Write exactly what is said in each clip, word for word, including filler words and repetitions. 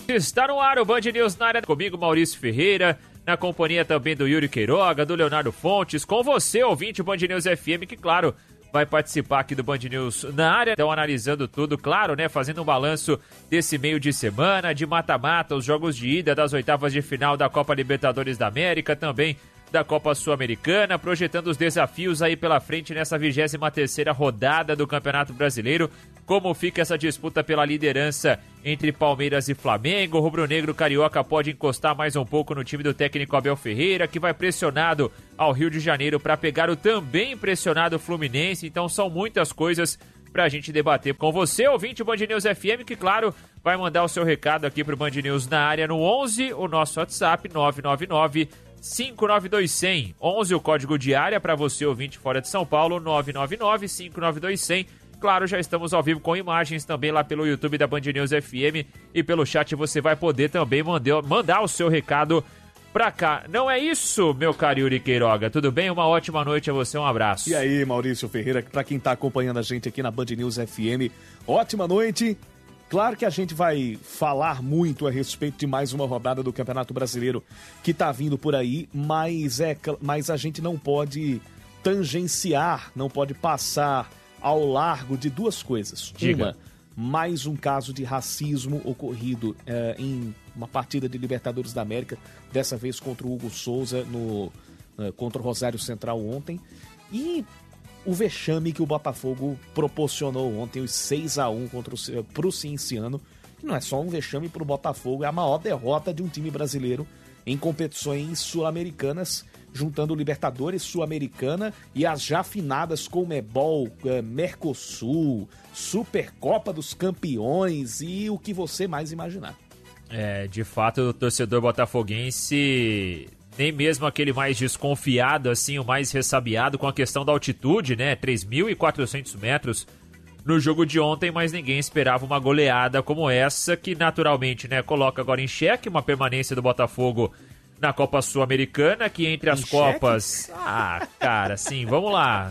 Está no ar o Band News na área, comigo Maurício Ferreira, na companhia também do Yuri Queiroga, do Leonardo Fontes, com você, ouvinte Band News F M, que claro, vai participar aqui do Band News na área, então analisando tudo, claro, né, fazendo um balanço desse meio de semana, de mata-mata, os jogos de ida das oitavas de final da Copa Libertadores da América, também da Copa Sul-Americana, projetando os desafios aí pela frente nessa vigésima terceira rodada do Campeonato Brasileiro, como fica essa disputa pela liderança entre Palmeiras e Flamengo. O rubro-negro carioca pode encostar mais um pouco no time do técnico Abel Ferreira, que vai pressionado ao Rio de Janeiro para pegar o também pressionado Fluminense. Então são muitas coisas para a gente debater com você, ouvinte Band News F M, que claro, vai mandar o seu recado aqui pro Band News na área no onze, o nosso WhatsApp nove nove nove, cinco nove dois, zero zero. onze o código de área para você, ouvinte fora de São Paulo, nove nove nove, cinco nove dois, zero zero. Claro, já estamos ao vivo com imagens também lá pelo YouTube da Band News F M e pelo chat você vai poder também mandar, mandar o seu recado pra cá. Não é isso, meu caro Yuri Queiroga? Tudo bem? Uma ótima noite a você, um abraço. E aí, Maurício Ferreira, pra quem tá acompanhando a gente aqui na Band News F M, ótima noite. Claro que a gente vai falar muito a respeito de mais uma rodada do Campeonato Brasileiro que tá vindo por aí, mas, é, mas a gente não pode tangenciar, não pode passar ao largo de duas coisas. Diga. Uma, mais um caso de racismo ocorrido é, em uma partida de Libertadores da América, dessa vez contra o Hugo Souza, no, é, contra o Rosário Central ontem. E o vexame que o Botafogo proporcionou ontem, os seis a um contra o, pro Cienciano, que não é só um vexame pro Botafogo, é a maior derrota de um time brasileiro em competições sul-americanas, juntando Libertadores, Sul-Americana e as já finadas Conmebol, eh, Mercosul, Supercopa dos Campeões e o que você mais imaginar. É, de fato, o torcedor botafoguense, nem mesmo aquele mais desconfiado, assim, o mais ressabiado com a questão da altitude, né, três mil e quatrocentos metros no jogo de ontem, mas ninguém esperava uma goleada como essa, que naturalmente, né, coloca agora em xeque uma permanência do Botafogo na Copa Sul-Americana, que entre as em Copas... Cheque? Ah, cara, sim, vamos lá.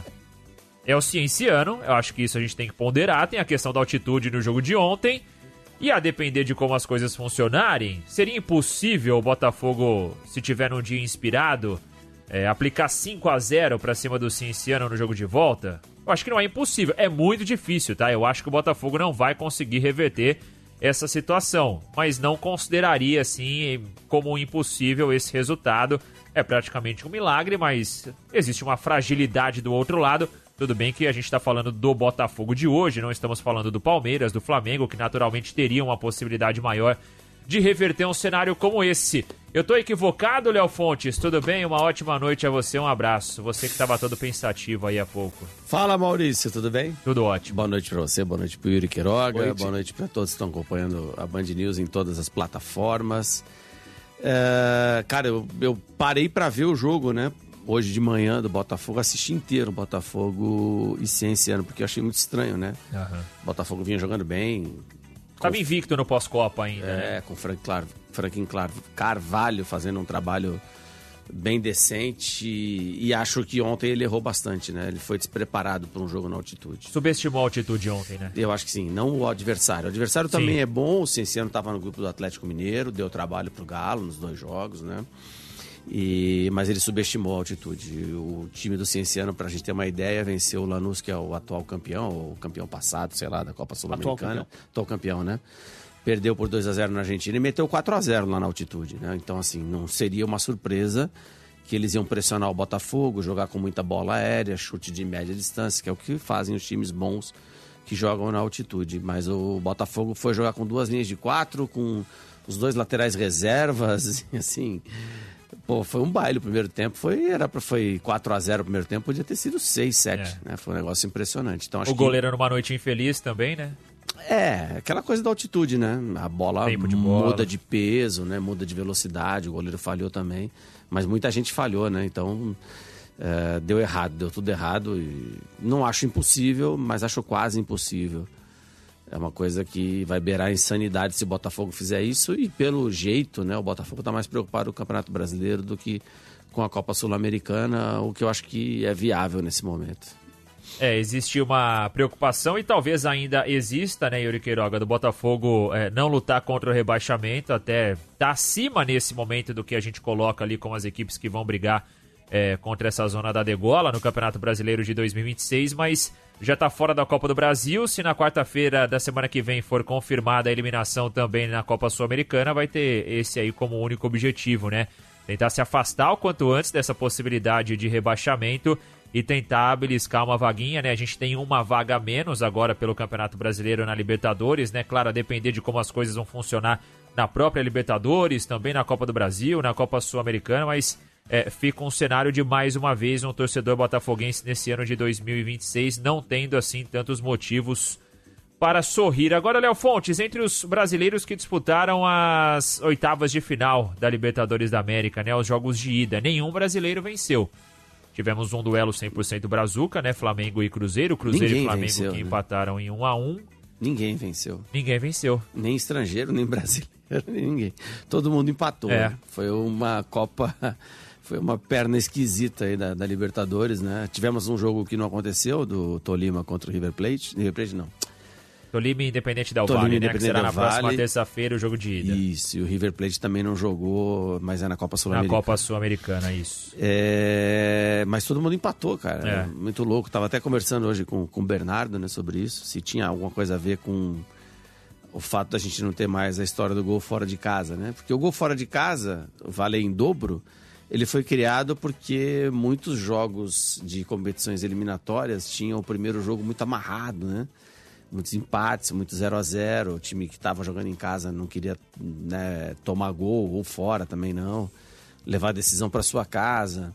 É o Cienciano, eu acho que isso a gente tem que ponderar, tem a questão da altitude no jogo de ontem, e a depender de como as coisas funcionarem, seria impossível o Botafogo, se tiver um dia inspirado, é, aplicar cinco a zero pra cima do Cienciano no jogo de volta? Eu acho que não é impossível, é muito difícil, tá? Eu acho que o Botafogo não vai conseguir reverter essa situação, mas não consideraria assim como impossível esse resultado. É praticamente um milagre, mas existe uma fragilidade do outro lado. Tudo bem que a gente está falando do Botafogo de hoje, não estamos falando do Palmeiras, do Flamengo, que naturalmente teriam uma possibilidade maior de reverter um cenário como esse. Eu tô equivocado, Léo Fontes? Tudo bem? Uma ótima noite a você, um abraço. Você que estava todo pensativo aí há pouco. Fala, Maurício, tudo bem? Tudo ótimo. Boa noite pra você, boa noite pro Yuri Queiroga, Noite. boa noite pra todos que estão acompanhando a Band News em todas as plataformas. É, cara, eu, eu parei pra ver o jogo, né? Hoje de manhã do Botafogo, assisti inteiro o Botafogo e Cienciano, porque eu achei muito estranho, né? Uhum. O Botafogo vinha jogando bem. Tava invicto no pós-Copa ainda, É, né? com o Frank Clar- Franklin Clar- Carvalho fazendo um trabalho bem decente e, e acho que ontem ele errou bastante, né? Ele foi despreparado para um jogo na altitude. Subestimou a altitude ontem, né? Eu acho que sim, não o adversário. O adversário Sim. também é bom, o Cienciano estava no grupo do Atlético Mineiro, deu trabalho pro Galo nos dois jogos, né? E, mas ele subestimou a altitude. O time do Cienciano, pra gente ter uma ideia, venceu o Lanús, que é o atual campeão, ou o campeão passado, sei lá, da Copa Sul-Americana. Atual campeão, né? Perdeu por dois a zero na Argentina e meteu quatro a zero lá na altitude, né? Então, assim, não seria uma surpresa que eles iam pressionar o Botafogo, jogar com muita bola aérea, chute de média distância, que é o que fazem os times bons que jogam na altitude. Mas o Botafogo foi jogar com duas linhas de quatro, com os dois laterais reservas, assim... Pô, foi um baile o primeiro tempo, foi, era pra, foi quatro a zero o primeiro tempo, podia ter sido seis, sete, É. né? Foi um negócio impressionante. Então, acho O que... goleiro numa noite infeliz também, né? É, aquela coisa da altitude, né? A bola Tempo de bola. muda de peso, né? Muda de velocidade, o goleiro falhou também. Mas muita gente falhou, né? Então, é, deu errado, deu tudo errado. E não acho impossível, mas acho quase impossível. É uma coisa que vai beirar a insanidade se o Botafogo fizer isso. E pelo jeito, né? O Botafogo está mais preocupado com o Campeonato Brasileiro do que com a Copa Sul-Americana, o que eu acho que é viável nesse momento. É, existe uma preocupação e talvez ainda exista, né, Yuri Queiroga, do Botafogo é, não lutar contra o rebaixamento, até tá acima nesse momento do que a gente coloca ali como as equipes que vão brigar é, contra essa zona da degola no Campeonato Brasileiro de dois mil e vinte e seis, mas já tá fora da Copa do Brasil. Se na quarta-feira da semana que vem for confirmada a eliminação também na Copa Sul-Americana, vai ter esse aí como único objetivo, né? Tentar se afastar o quanto antes dessa possibilidade de rebaixamento e tentar beliscar uma vaguinha, né? A gente tem uma vaga a menos agora pelo Campeonato Brasileiro na Libertadores, né? Claro, a depender de como as coisas vão funcionar na própria Libertadores, também na Copa do Brasil, na Copa Sul-Americana, mas é, fica um cenário de mais uma vez um torcedor botafoguense nesse ano de dois mil e vinte e seis não tendo assim tantos motivos para sorrir. Agora, Léo Fontes, entre os brasileiros que disputaram as oitavas de final da Libertadores da América, né, os jogos de ida, nenhum brasileiro venceu. Tivemos um duelo cem por cento brazuca, né, Flamengo e Cruzeiro, Cruzeiro Ninguém e Flamengo venceu, que né? empataram em um a um. Ninguém venceu. Ninguém venceu. Nem estrangeiro, nem brasileiro, nem ninguém. Todo mundo empatou. É. Né? Foi uma Copa... Foi uma perna esquisita aí da, da Libertadores, né? Tivemos um jogo que não aconteceu, do Tolima contra o River Plate. River Plate não. Tolima Independente Del Tolima Valle, né, Independente que será Del na próxima Valle. terça-feira o jogo de ida. Isso, e o River Plate também não jogou, mas é na Copa Na Sul-Americana. Copa Sul-Americana, isso. É, mas todo mundo empatou, cara. É. Muito louco. Tava até conversando hoje com, com o Bernardo, né, sobre isso. Se tinha alguma coisa a ver com o fato da gente não ter mais a história do gol fora de casa, né? Porque o gol fora de casa, vale em dobro, ele foi criado porque muitos jogos de competições eliminatórias tinham o primeiro jogo muito amarrado, né? Muitos empates, muito zero a zero. O time que estava jogando em casa não queria, né, tomar gol, ou fora também não. Levar a decisão para sua casa.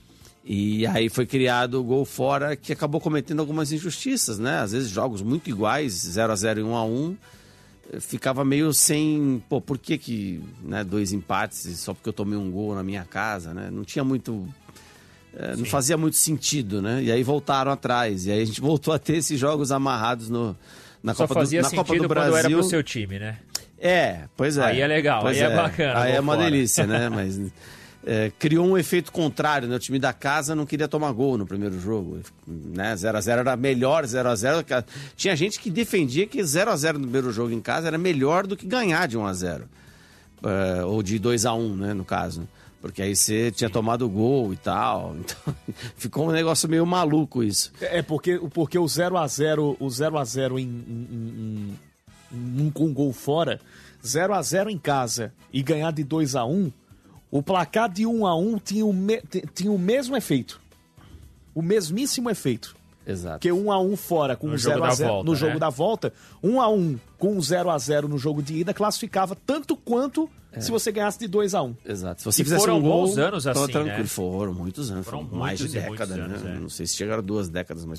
E aí foi criado o gol fora, que acabou cometendo algumas injustiças, né? Às vezes jogos muito iguais, zero a zero e um a um, ficava meio sem... Pô, por que que, né, dois empates só porque eu tomei um gol na minha casa, né? Não tinha muito... É, não fazia muito sentido, né? E aí voltaram atrás. E aí a gente voltou a ter esses jogos amarrados no, na, Só Copa do, fazia na Copa sentido do Brasil. quando era pro seu time, né? É, pois é. Aí é legal, pois aí é bacana, Aí gol é uma fora. delícia, né? Mas é, criou um efeito contrário, né? O time da casa não queria tomar gol no primeiro jogo, né? zero a zero era melhor, zero a zero. Tinha gente que defendia que zero a zero no primeiro jogo em casa era melhor do que ganhar de um a zero. É, ou de dois a um, né, no caso. Porque aí você tinha tomado gol e tal. Então, ficou um negócio meio maluco isso. É porque, porque o zero a zero, o zero a zero em, em, em, em, com gol fora, zero a zero em casa e ganhar de dois a um, o placar de um a um tinha o, me, tinha o mesmo efeito. O mesmíssimo efeito. Exato. Porque um a um fora com No o jogo zero da a zero volta, no jogo né? da volta, um a um com o zero a zero no jogo de ida classificava tanto quanto É. se você ganhasse de dois a um. Exato. Se você E fizesse foram um gol, bons anos tava assim, tranquilo. né? Foram muitos anos, Foram foram mais de muitos e muitos década, anos, né? é. Não sei se chegaram duas décadas, mas